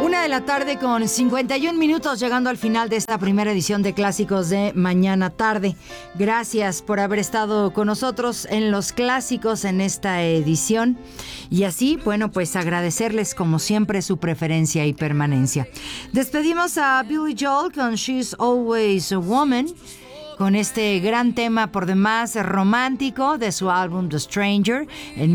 1:51 llegando al final de esta primera edición de Clásicos de Mañana Tarde. Gracias por haber estado con nosotros en los clásicos en esta edición. Y así, bueno, pues agradecerles como siempre su preferencia y permanencia. Despedimos a Billy Joel con She's Always a Woman, con este gran tema por demás romántico de su álbum The Stranger en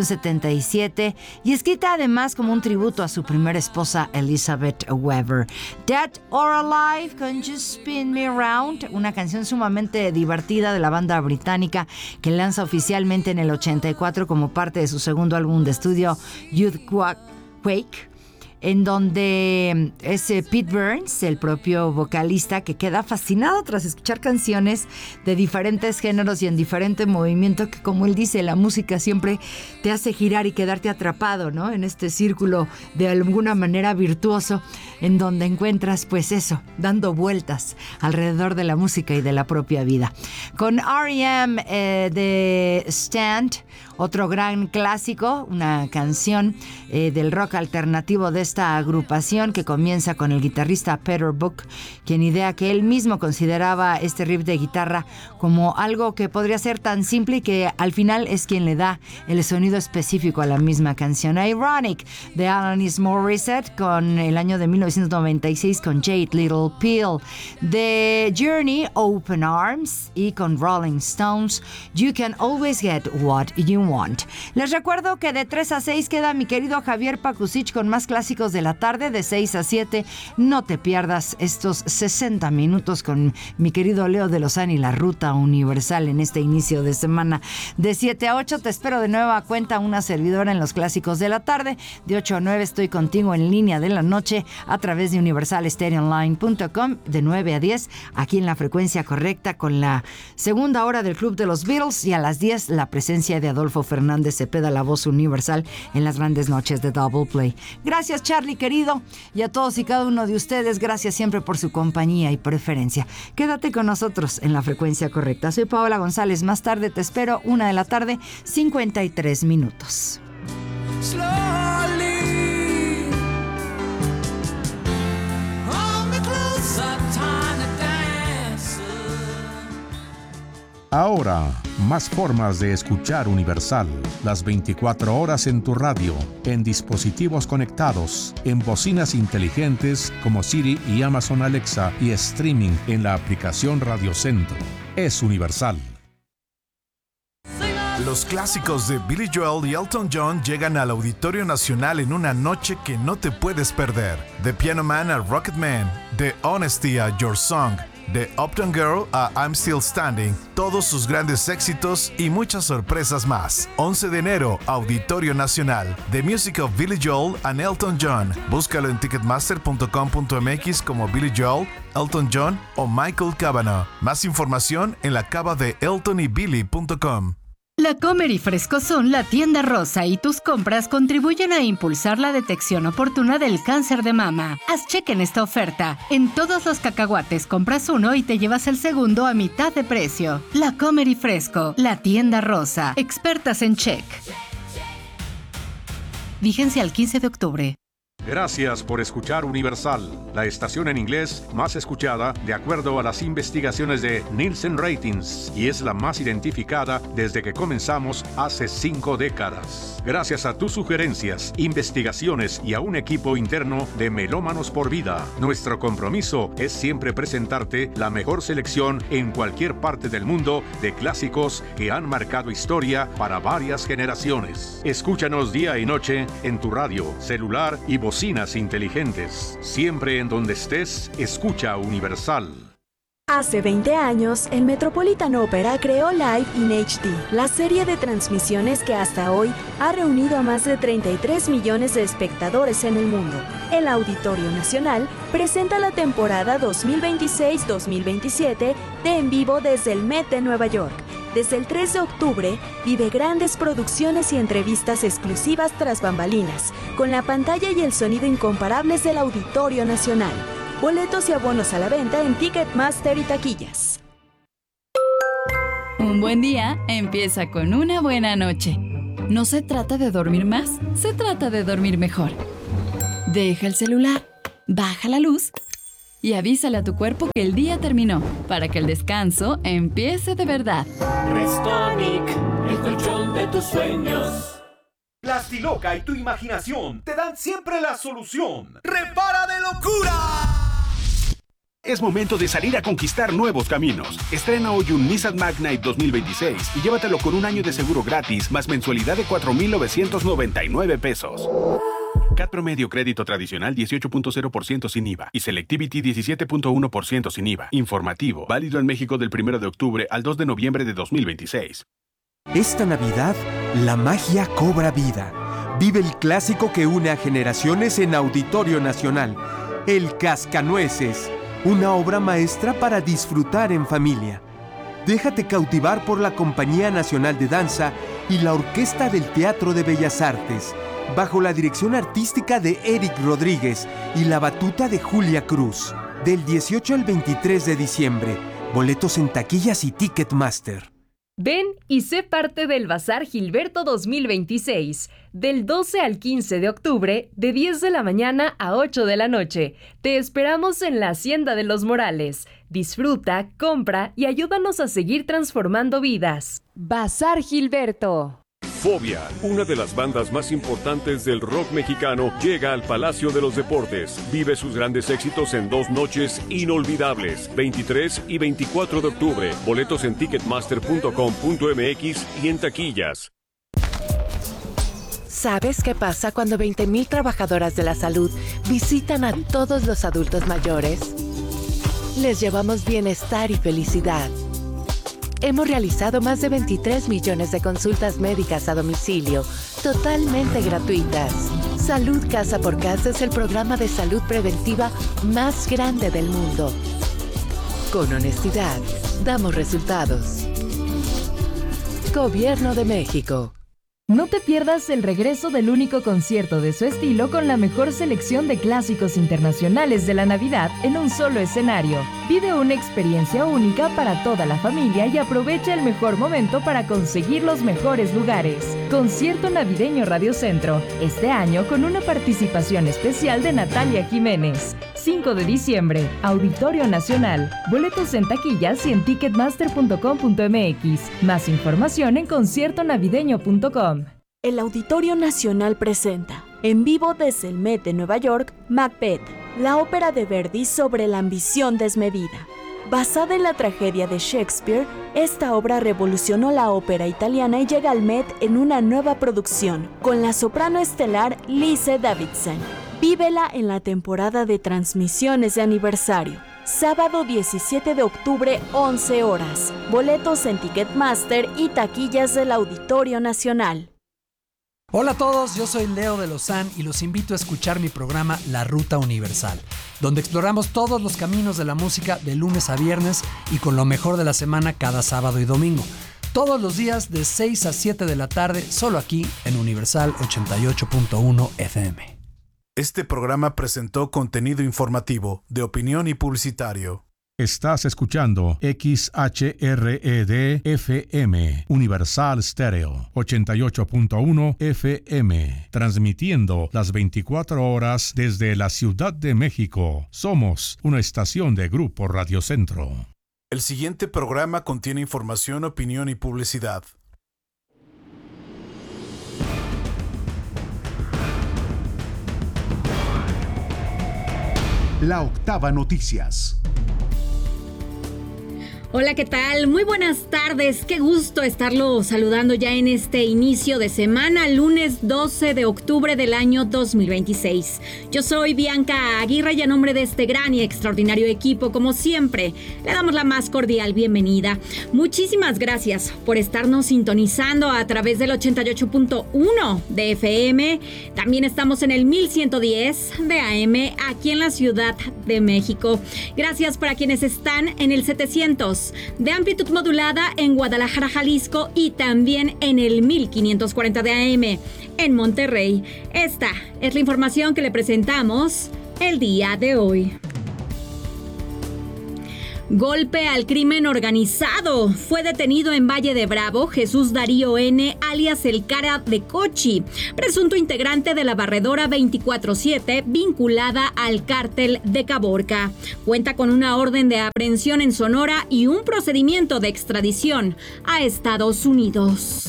1977 y escrita además como un tributo a su primera esposa Elizabeth Weber. Dead or Alive con Just Spin Me Around, una canción sumamente divertida de la banda británica que lanza oficialmente en el 84 como parte de su segundo álbum de estudio Youth Quake, en donde es Pete Burns, el propio vocalista, que queda fascinado tras escuchar canciones de diferentes géneros y en diferente movimiento, que como él dice, la música siempre te hace girar y quedarte atrapado, ¿no? En este círculo de alguna manera virtuoso, en donde encuentras, pues eso, dando vueltas alrededor de la música y de la propia vida. Con R.E.M. de Stand, otro gran clásico, una canción del rock alternativo de esta agrupación que comienza con el guitarrista Peter Buck, quien idea que él mismo consideraba este riff de guitarra como algo que podría ser tan simple y que al final es quien le da el sonido específico a la misma canción. Ironic de Alanis Morissette con el año de 1996 con Jade Little Pill. De Journey, Open Arms, y con Rolling Stones, You Can Always Get What You Want. Les recuerdo que de 3 a 6 queda mi querido Javier Pakusich con más clásicos de la tarde. De 6 a 7 no te pierdas estos 60 minutos con mi querido Leo de Lozán y la Ruta Universal en este inicio de semana. De 7 a 8 te espero de nueva cuenta una servidora en los clásicos de la tarde. De 8 a 9 estoy contigo en línea de la noche a través de universalstereoonline.com. De 9 a 10 aquí en la frecuencia correcta con la segunda hora del Club de los Beatles, y a las 10 la presencia de Adolfo Fernández Cepeda, la voz universal en las grandes noches de Double Play. Gracias, Charlie querido, y a todos y cada uno de ustedes, gracias siempre por su compañía y preferencia. Quédate con nosotros en la frecuencia correcta. Soy Paola González. Más tarde te espero, 1:00 p.m, 53 minutos. Ahora, más formas de escuchar Universal. Las 24 horas en tu radio, en dispositivos conectados, en bocinas inteligentes como Siri y Amazon Alexa, y streaming en la aplicación Radio Centro. Es Universal. Los clásicos de Billy Joel y Elton John llegan al Auditorio Nacional en una noche que no te puedes perder. De Piano Man a Rocket Man, de Honesty a Your Song, de Uptown Girl a I'm Still Standing, todos sus grandes éxitos y muchas sorpresas más. 11 de enero, Auditorio Nacional. The Music of Billy Joel and Elton John. Búscalo en ticketmaster.com.mx como Billy Joel, Elton John o Michael Cavanaugh. Más información en la cava de eltonybilly.com. La Comer y Fresco son la tienda rosa y tus compras contribuyen a impulsar la detección oportuna del cáncer de mama. Haz cheque en esta oferta. En todos los cacahuates compras uno y te llevas el segundo a mitad de precio. La Comer y Fresco, la tienda rosa. Expertas en check. Vigencia al 15 de octubre. Gracias por escuchar Universal, la estación en inglés más escuchada de acuerdo a las investigaciones de Nielsen Ratings, y es la más identificada desde que comenzamos hace 5 décadas. Gracias a tus sugerencias, investigaciones y a un equipo interno de Melómanos por Vida, nuestro compromiso es siempre presentarte la mejor selección en cualquier parte del mundo de clásicos que han marcado historia para varias generaciones. Escúchanos día y noche en tu radio, celular y bocinas inteligentes. Siempre en donde estés, escucha Universal. Hace 20 años, el Metropolitan Opera creó Live in HD, la serie de transmisiones que hasta hoy ha reunido a más de 33 millones de espectadores en el mundo. El Auditorio Nacional presenta la temporada 2026-2027 de En Vivo desde el Met de Nueva York. Desde el 3 de octubre, vive grandes producciones y entrevistas exclusivas tras bambalinas, con la pantalla y el sonido incomparables del Auditorio Nacional. Boletos y abonos a la venta en Ticketmaster y taquillas. Un buen día empieza con una buena noche. No se trata de dormir más, se trata de dormir mejor. Deja el celular, baja la luz y avísale a tu cuerpo que el día terminó, para que el descanso empiece de verdad. Restonic, el colchón de tus sueños. Plastiloca y tu imaginación te dan siempre la solución. ¡Repara de locura! Es momento de salir a conquistar nuevos caminos. Estrena hoy un Nissan Magnite 2026 y llévatelo con un año de seguro gratis más mensualidad de 4,999 pesos. CAT promedio crédito tradicional 18.0% sin IVA y Selectivity 17.1% sin IVA. Informativo, válido en México del 1 de octubre al 2 de noviembre de 2026. Esta Navidad, la magia cobra vida. Vive el clásico que une a generaciones en Auditorio Nacional, El Cascanueces, una obra maestra para disfrutar en familia. Déjate cautivar por la Compañía Nacional de Danza y la Orquesta del Teatro de Bellas Artes, bajo la dirección artística de Eric Rodríguez y la batuta de Julia Cruz. Del 18 al 23 de diciembre, boletos en taquillas y Ticketmaster. Ven y sé parte del Bazar Gilberto 2026, del 12 al 15 de octubre, de 10 de la mañana a 8 de la noche. Te esperamos en la Hacienda de los Morales. Disfruta, compra y ayúdanos a seguir transformando vidas. Bazar Gilberto. Fobia, una de las bandas más importantes del rock mexicano, llega al Palacio de los Deportes. Vive sus grandes éxitos en 2 noches inolvidables, 23 y 24 de octubre. Boletos en ticketmaster.com.mx y en taquillas. ¿Sabes qué pasa cuando 20,000 trabajadoras de la salud visitan a todos los adultos mayores? Les llevamos bienestar y felicidad. Hemos realizado más de 23 millones de consultas médicas a domicilio, totalmente gratuitas. Salud Casa por Casa es el programa de salud preventiva más grande del mundo. Con honestidad, damos resultados. Gobierno de México. No te pierdas el regreso del único concierto de su estilo con la mejor selección de clásicos internacionales de la Navidad en un solo escenario. Vive una experiencia única para toda la familia y aprovecha el mejor momento para conseguir los mejores lugares. Concierto Navideño Radio Centro, este año con una participación especial de Natalia Jiménez. 5 de diciembre, Auditorio Nacional. Boletos en taquillas y en ticketmaster.com.mx. Más información en conciertonavideño.com. El Auditorio Nacional presenta, en vivo desde el Met de Nueva York, Macbeth, la ópera de Verdi sobre la ambición desmedida. Basada en la tragedia de Shakespeare, esta obra revolucionó la ópera italiana y llega al Met en una nueva producción, con la soprano estelar Lise Davidson. Vívela en la temporada de transmisiones de aniversario. Sábado 17 de octubre, 11 horas. Boletos en Ticketmaster y taquillas del Auditorio Nacional. Hola a todos, yo soy Leo de Lozán y los invito a escuchar mi programa La Ruta Universal, donde exploramos todos los caminos de la música de lunes a viernes y con lo mejor de la semana cada sábado y domingo. Todos los días de 6 a 7 de la tarde, solo aquí en Universal 88.1 FM. Este programa presentó contenido informativo, de opinión y publicitario. Estás escuchando XHRED FM, Universal Stereo, 88.1 FM, transmitiendo las 24 horas desde la Ciudad de México. Somos una estación de Grupo Radio Centro. El siguiente programa contiene información, opinión y publicidad. La Octava Noticias. Hola, ¿qué tal? Muy buenas tardes. Qué gusto estarlo saludando ya en este inicio de semana, lunes 12 de octubre del año 2026. Yo soy Bianca Aguirre y a nombre de este gran y extraordinario equipo, como siempre, le damos la más cordial bienvenida. Muchísimas gracias por estarnos sintonizando a través del 88.1 de FM. También estamos en el 1110 de AM aquí en la Ciudad de México. Gracias para quienes están en el 700 de amplitud modulada en Guadalajara, Jalisco, y también en el 1540 de AM en Monterrey. Esta es la información que le presentamos el día de hoy. Golpe al crimen organizado. Fue detenido en Valle de Bravo Jesús Darío N., alias El Cara de Cochi, presunto integrante de la barredora 24/7 vinculada al cártel de Caborca. Cuenta con una orden de aprehensión en Sonora y un procedimiento de extradición a Estados Unidos.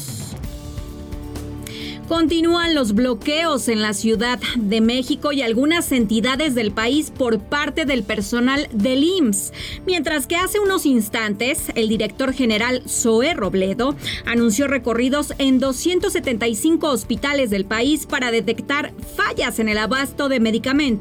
Continúan los bloqueos en la Ciudad de México y algunas entidades del país por parte del personal del IMSS, mientras que hace unos instantes el director general Zoé Robledo anunció recorridos en 275 hospitales del país para detectar fallas en el abasto de medicamentos